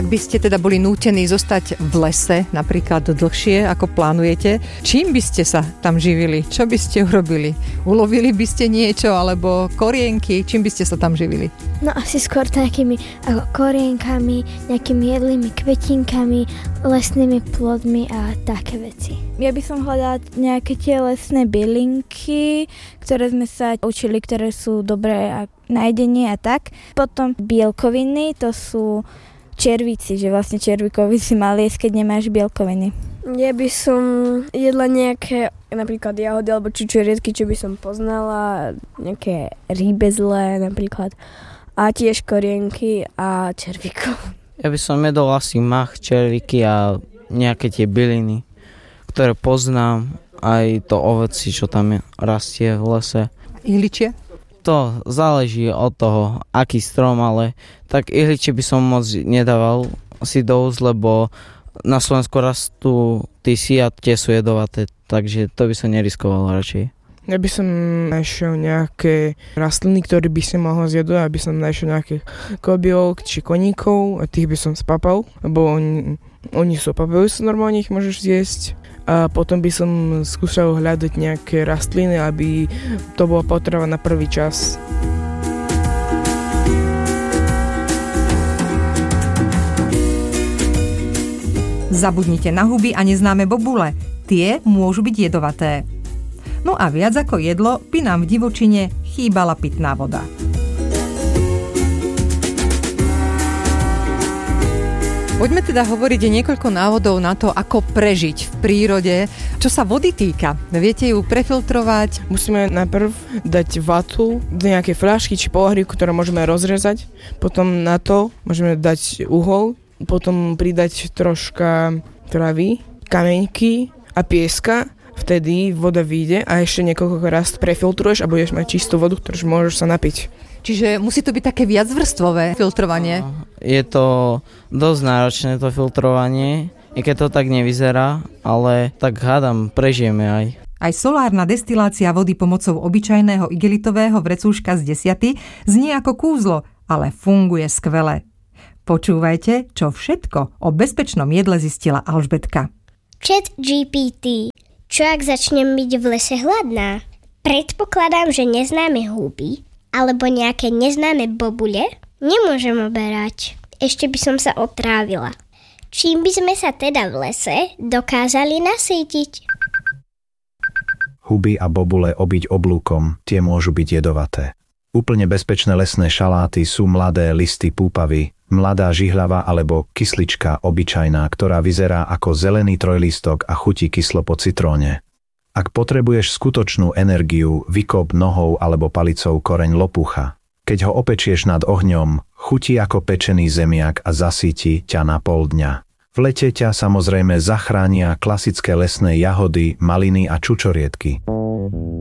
Ak by ste teda boli nútení zostať v lese napríklad dlhšie, ako plánujete, čím by ste sa tam živili? Čo by ste urobili? Ulovili by ste niečo, alebo korienky? Čím by ste sa tam živili? No asi skôr takými ako korienkami, nejakými jedlými kvetinkami, lesnými plodmi a také veci. Ja by som hľadala nejaké tie lesné bylinky, ktoré sme sa učili, ktoré sú dobré na jedenie a tak. Potom bielkoviny, to sú červíci, že vlastne červíkovi si mal jesť, keď nemáš bielkoviny. Ja by som jedla nejaké napríklad jahody alebo čučoriedky, čo by som poznala, nejaké rýbezle napríklad a tiež korienky a červíkov. Ja by som jedol asi mach, červíky a nejaké tie byliny, ktoré poznám, aj to ovoci, čo tam rastie v lese. Ihličie? To záleží od toho, aký strom, ale tak ihličie by som moc nedával si do úst, lebo na Slovensku rastú tisy a tie sú jedovaté, takže to by som neriskoval radšej. Ja by som našiel nejaké rastliny, ktoré by si mohol zjedať, aby som našiel nejakých kobiel či koníkov a tých by som spapal, lebo oni sú papajúce, normálne ich môžeš zjesť. A potom by som skúšal hľadať nejaké rastliny, aby to bola potrava na prvý čas. Zabudnite na huby a neznáme bobule. Tie môžu byť jedovaté. No a viac ako jedlo by nám v divočine chýbala pitná voda. Poďme teda hovoriť niekoľko návodov na to, ako prežiť v prírode. Čo sa vody týka, viete ju prefiltrovať? Musíme najprv dať vatu do nejakej fľašky či pohrívku, ktorú môžeme rozrezať. Potom na to môžeme dať uhol, potom pridať troška travy, kameňky a pieska. Vtedy voda vyjde a ešte niekoľko raz prefiltruješ a budeš mať čistú vodu, ktorú môžeš sa napiť. Čiže musí to byť také viacvrstvové filtrovanie? Je to dosť náročné to filtrovanie, i keď to tak nevyzerá, ale tak hádam, prežijeme aj. Aj solárna destilácia vody pomocou obyčajného igelitového vrecúška z 10 znie ako kúzlo, ale funguje skvele. Počúvajte, čo všetko o bezpečnom jedle zistila Alžbetka. ChatGPT. Čo ak začnem byť v lese hladná? Predpokladám, že neznáme huby alebo nejaké neznáme bobule nemôžem oberať. Ešte by som sa otrávila. Čím by sme sa teda v lese dokázali nasýtiť? Huby a bobule obiť oblúkom, tie môžu byť jedovaté. Úplne bezpečné lesné šaláty sú mladé listy púpavy, mladá žihľava alebo kyslička obyčajná, ktorá vyzerá ako zelený trojlístok a chutí kyslo po citróne. Ak potrebuješ skutočnú energiu, vykop nohou alebo palicou koreň lopucha. Keď ho opečieš nad ohňom, chutí ako pečený zemiak a zasíti ťa na pol dňa. V lete ťa samozrejme zachránia klasické lesné jahody, maliny a čučoriedky.